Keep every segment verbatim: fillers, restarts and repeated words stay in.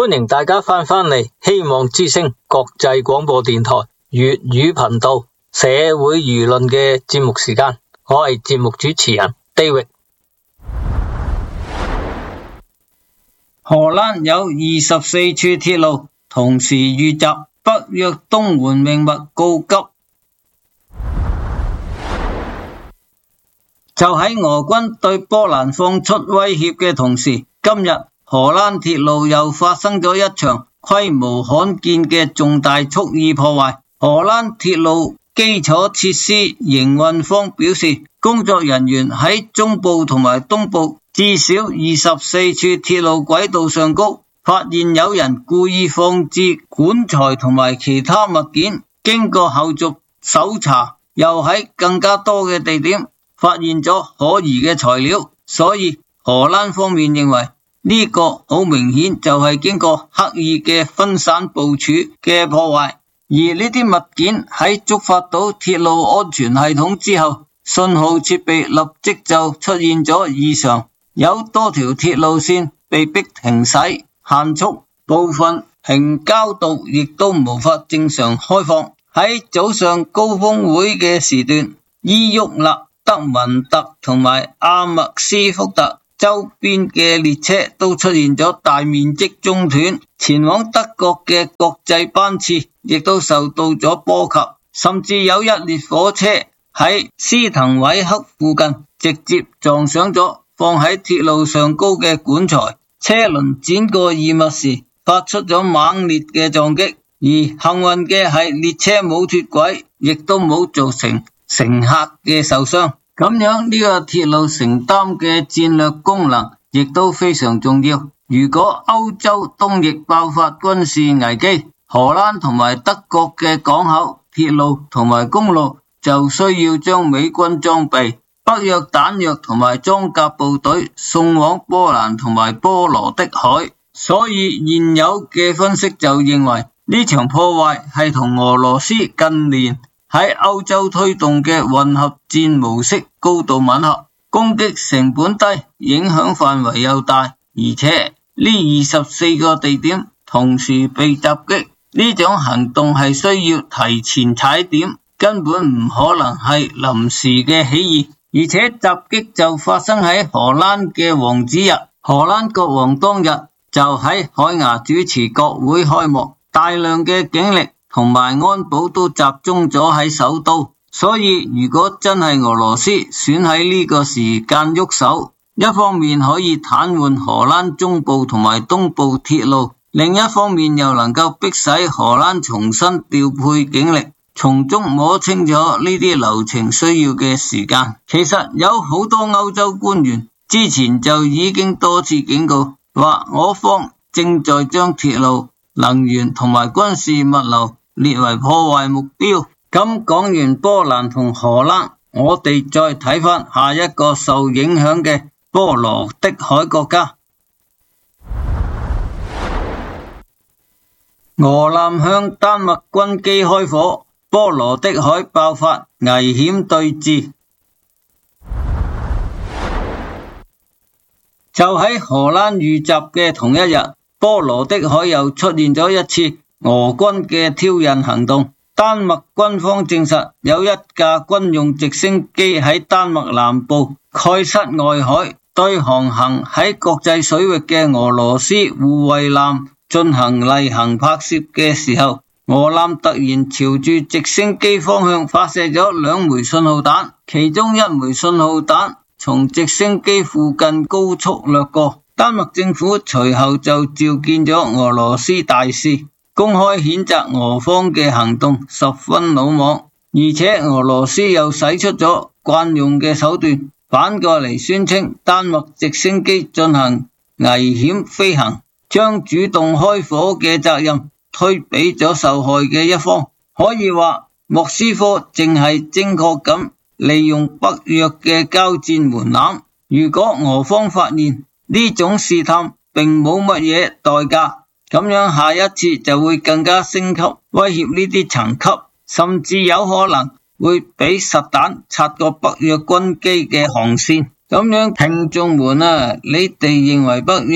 歡迎大家翻返嚟希望之聲國際廣播電台粵語頻道社會輿論嘅節目時間，我係節目主持人 David。 荷蘭有二十四處鐵路同時遇襲，北約東援命脈告急。就喺俄軍對波蘭放出威脅嘅同時，今日荷蘭鐵路又發生咗一場規模罕見嘅重大蓄意破壞。荷蘭鐵路基礎設施營運方表示，工作人員喺中部同埋東部至少二十四處鐵路軌道上高發現有人故意放置管材同埋其他物件，經過後續搜查，又喺更加多嘅地點發現咗可疑嘅材料，所以荷蘭方面認為呢個好明顯就係經過刻意嘅分散部署嘅破壞，而呢啲物件喺觸發到鐵路安全系統之後，信號設備立即就出現咗異常，有多條鐵路線被迫停駛限速，部分平交道亦都無法正常開放。喺早上高峰會嘅時段，伊沃勒、德文特同埋阿默斯福特周邊嘅列車都出現咗大面積中斷，前往德國嘅國際班次亦都受到咗波及，甚至有一列火車喺斯滕韋克附近直接撞上咗放喺鐵路上高嘅管材，車輪輾過異物時發出咗猛烈嘅撞擊，而幸運嘅係列車冇脫軌，亦都冇造成乘客嘅受傷。咁樣呢個鐵路承擔嘅戰略功能亦都非常重要。如果歐洲東翼爆發軍事危機，荷蘭同埋德國嘅港口、鐵路同埋公路就需要將美軍裝備、北約彈藥同埋裝甲部隊送往波蘭同埋波羅的海。所以現有嘅分析就認為呢場破壞係同俄羅斯近年喺歐洲推動嘅混合戰模式高度吻合，攻擊成本低，影響範圍又大，而且呢二十四個地點同時被襲擊，呢種行動係需要提前踩點，根本唔可能係臨時嘅起義，而且襲擊就發生喺荷蘭嘅王子日，荷蘭國王當日就喺海牙主持國會開幕，大量嘅警力同埋安保都集中咗喺首都，所以如果真係俄羅斯選喺呢個時間喐手，一方面可以癱瘓荷蘭中部同埋東部鐵路，另一方面又能夠迫使荷蘭重新調配警力，從中摸清楚呢啲流程需要嘅時間。其實有好多歐洲官員之前就已經多次警告，話我方正在將鐵路、能源同埋軍事物流列為破壞目標。咁講完波蘭同荷蘭，我哋再睇翻下一個受影響嘅波羅的海國家。俄艦向丹麥軍機開火，波羅的海爆發危險對峙。就喺荷蘭遇襲嘅同一日，波羅的海又出現咗一次俄軍嘅挑釁行動。丹麥軍方證實有一架軍用直升機喺丹麥南部蓋塞外海對航行喺國際水域嘅俄羅斯護衛艦進行例行拍攝嘅時候，俄艦突然朝住直升機方向發射咗兩枚信號彈，其中一枚信號彈從直升機附近高速掠過。丹麥政府隨後就召見咗俄羅斯大使，公開譴責俄方嘅行動十分魯莽，而且俄羅斯又使出咗慣用嘅手段，反過嚟宣稱丹麥直升機進行危險飛行，將主動開火嘅責任推俾咗受害嘅一方。可以話莫斯科正係精確咁利用北約嘅交戰門檻，如果俄方發現呢種試探並冇乜嘢代價，咁樣下一次就會更加升級，威脅呢啲層級，甚至有可能會俾實彈擦過北約軍機嘅航線。咁樣聽眾們啊，你哋認為北約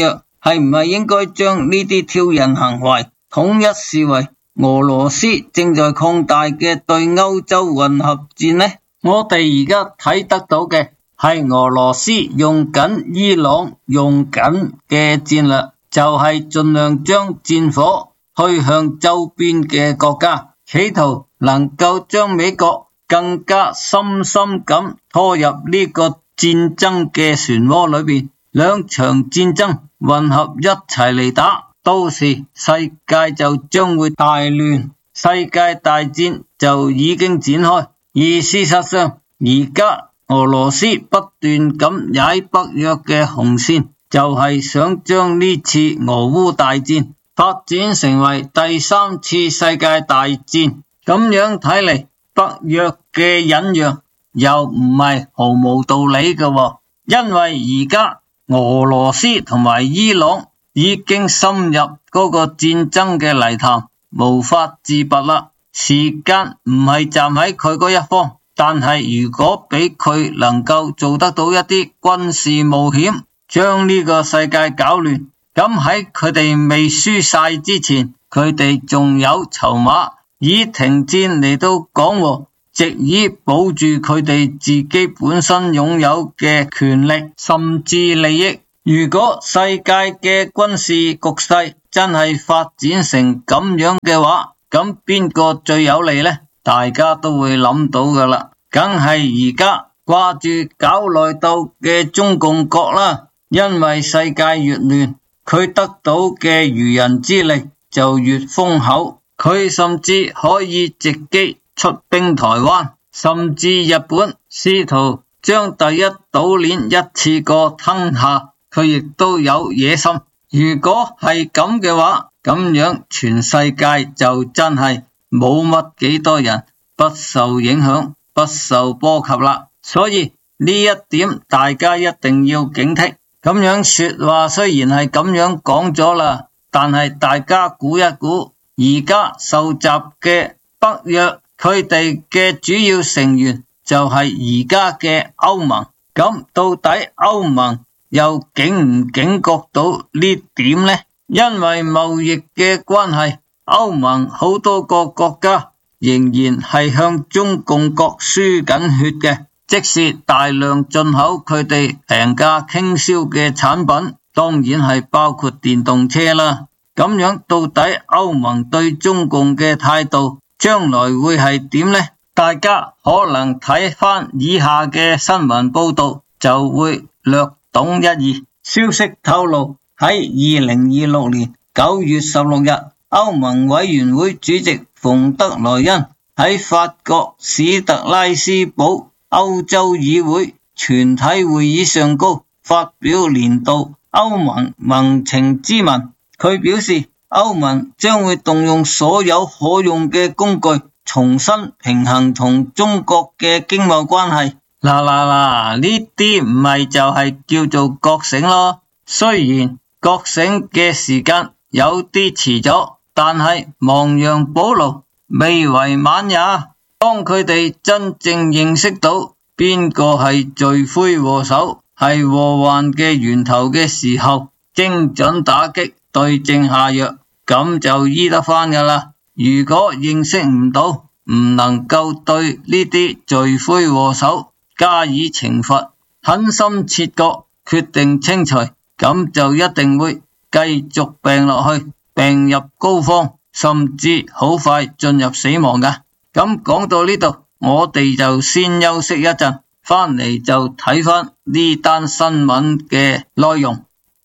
係唔係應該將呢啲挑釁行為統一視為俄羅斯正在擴大嘅對歐洲混合戰呢？我哋而家睇得到嘅係俄羅斯用緊伊朗用緊嘅戰略，就係盡量將戰火推向周邊嘅國家，企圖能夠將美國更加深深咁拖入呢個戰爭嘅漩渦裏邊，兩場戰爭混合一齊嚟打，到時世界就將會大亂，世界大戰就已經展開。而事實上，而家俄羅斯不斷咁踩北約嘅紅線，就係想將呢次俄烏大戰發展成為第三次世界大戰。咁樣睇嚟，北約嘅忍讓又唔係毫無道理嘅喎，因為而家俄羅斯同埋伊朗已經深入嗰個戰爭嘅泥潭，無法自拔啦。時間唔係站喺佢嗰一方，但係如果俾佢能夠做得到一啲軍事冒險，將呢個世界搞亂，咁喺佢哋未輸晒之前，佢哋仲有籌碼，以停戰嚟到講和，藉以保住佢哋自己本身擁有嘅權力甚至利益。如果世界嘅軍事局勢真係發展成咁樣嘅話，咁邊個最有利呢？大家都會諗到噶啦，梗係而家掛住搞內鬥嘅中共國啦。因為世界越亂，佢得到嘅漁人之利就越豐厚，佢甚至可以直擊出兵台灣，甚至日本試圖將第一島鏈一次過吞下，佢亦都有野心。如果係咁嘅話，咁樣全世界就真係冇乜幾多人不受影響、不受波及啦。所以呢一點大家一定要警惕。咁樣說話雖然係咁樣講咗啦，但係大家估一估，而家受襲嘅北約，佢哋嘅主要成員就係而家嘅歐盟。咁到底歐盟又警唔警覺到呢點呢？因為貿易嘅關係，歐盟好多個國家仍然係向中共國輸緊血嘅，即是大量進口佢哋平價傾銷嘅產品，當然係包括電動車啦。咁樣到底歐盟對中共嘅態度將來會係點呢？大家可能睇翻以下嘅新聞報道就會略懂一二。消息透露，喺二零二六年九月十六日，歐盟委員會主席馮德萊恩喺法國史特拉斯堡歐洲議會全體會議上高發表年度歐盟盟情咨文。佢表示，歐盟將會動用所有可用嘅工具，重新平衡同中國嘅經貿關係。嗱嗱嗱，呢啲唔係就係叫做覺醒咯。雖然覺醒嘅時間有啲遲咗，但係亡羊補牢，未為晚也。當佢哋真正認識到邊個係罪魁禍首，係禍患嘅源頭嘅時候，精準打擊，對症下藥，咁就醫得返噶啦。如果認識唔到，唔能夠對呢啲罪魁禍首加以懲罰，狠心切割，決定清除，咁就一定會繼續病落去，病入膏肓，甚至好快進入死亡噶。咁講到呢度，我哋就先休息一陣，翻嚟就睇翻呢單新聞嘅內容。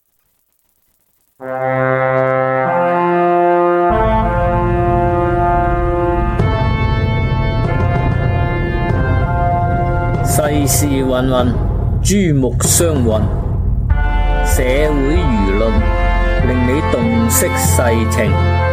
世事芸芸，珠目相混，社會輿論令你洞悉世情。